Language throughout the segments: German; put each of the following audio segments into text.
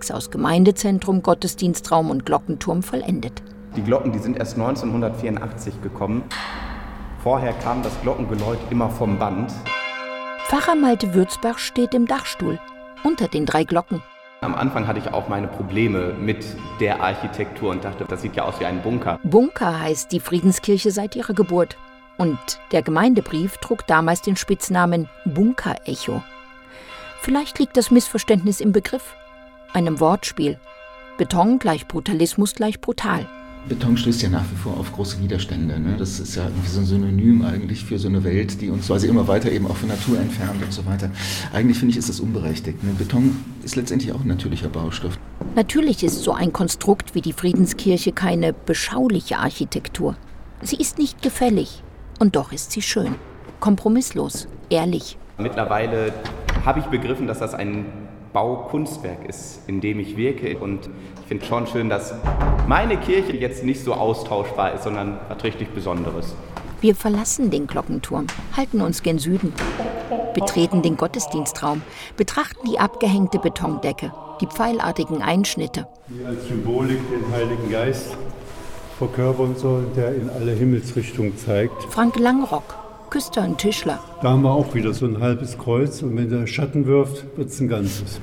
Komplex aus Gemeindezentrum, Gottesdienstraum und Glockenturm vollendet. Die Glocken, die sind erst 1984 gekommen. Vorher kam das Glockengeläut immer vom Band. Pfarrer Malte Würzbach steht im Dachstuhl, unter den 3 Glocken. Am Anfang hatte ich auch meine Probleme mit der Architektur und dachte, das sieht ja aus wie ein Bunker. Bunker heißt die Friedenskirche seit ihrer Geburt. Und der Gemeindebrief trug damals den Spitznamen Bunker-Echo. Vielleicht liegt das Missverständnis im Begriff, einem Wortspiel. Beton gleich Brutalismus gleich brutal. Beton stößt ja nach wie vor auf große Widerstände. Ne? Das ist ja irgendwie so ein Synonym eigentlich für so eine Welt, die uns quasi immer weiter eben auch von Natur entfernt und so weiter. Eigentlich finde ich, ist das unberechtigt. Ne? Beton ist letztendlich auch ein natürlicher Baustoff. Natürlich ist so ein Konstrukt wie die Friedenskirche keine beschauliche Architektur. Sie ist nicht gefällig. Und doch ist sie schön. Kompromisslos, ehrlich. Mittlerweile habe ich begriffen, dass das ein Baukunstwerk ist, in dem ich wirke. Und ich finde schon schön, dass meine Kirche jetzt nicht so austauschbar ist, sondern was richtig Besonderes. Wir verlassen den Glockenturm, halten uns gen Süden, betreten den Gottesdienstraum, betrachten die abgehängte Betondecke, die pfeilartigen Einschnitte. Die als Symbolik den Heiligen Geist verkörpern soll, der in alle Himmelsrichtungen zeigt. Frank Langrock, Küster und Tischler. Da haben wir auch wieder so ein halbes Kreuz und wenn der Schatten wirft, wird es ein ganzes.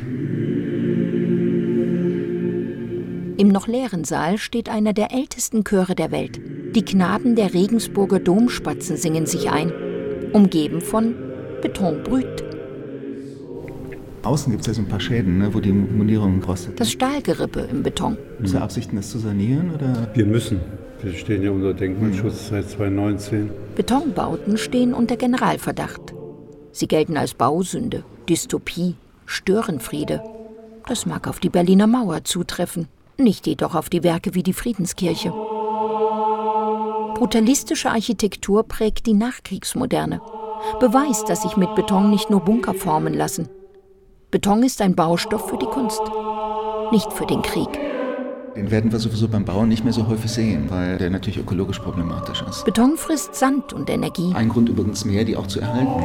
Im noch leeren Saal steht einer der ältesten Chöre der Welt. Die Knaben der Regensburger Domspatzen singen sich ein, umgeben von Beton Brut. Außen gibt es ja so ein paar Schäden, ne, wo die Mundierung rostet. Das Stahlgerippe im Beton. Ist der Absichten, das zu sanieren? Oder? Wir müssen. Wir stehen ja unter Denkmalschutz seit 2019. Betonbauten stehen unter Generalverdacht. Sie gelten als Bausünde, Dystopie, Störenfriede. Das mag auf die Berliner Mauer zutreffen, nicht jedoch auf die Werke wie die Friedenskirche. Brutalistische Architektur prägt die Nachkriegsmoderne. Beweist, dass sich mit Beton nicht nur Bunker formen lassen. Beton ist ein Baustoff für die Kunst, nicht für den Krieg. Den werden wir sowieso beim Bauen nicht mehr so häufig sehen, weil der natürlich ökologisch problematisch ist. Beton frisst Sand und Energie. Ein Grund übrigens mehr, die auch zu erhalten.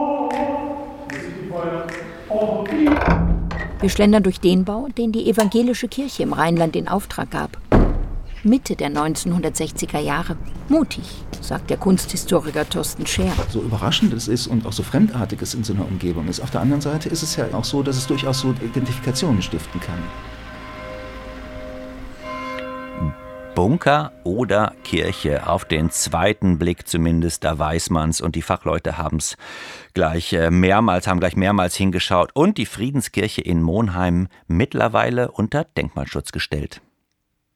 Wir schlendern durch den Bau, den die evangelische Kirche im Rheinland in Auftrag gab. Mitte der 1960er Jahre. Mutig, sagt der Kunsthistoriker Thorsten Scher. So überraschend es ist und auch so fremdartig es in so einer Umgebung ist. Auf der anderen Seite ist es ja auch so, dass es durchaus so Identifikationen stiften kann. Bunker oder Kirche, auf den zweiten Blick zumindest, da weiß man's und die Fachleute haben gleich mehrmals hingeschaut und die Friedenskirche in Monheim mittlerweile unter Denkmalschutz gestellt.